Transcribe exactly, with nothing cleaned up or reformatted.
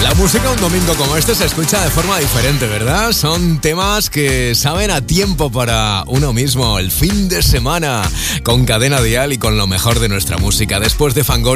La música un domingo como este se escucha de forma diferente, ¿verdad? Son temas que saben a tiempo para uno mismo, el fin de semana, con Cadena Dial y con lo mejor de nuestra música. Después de Fangoria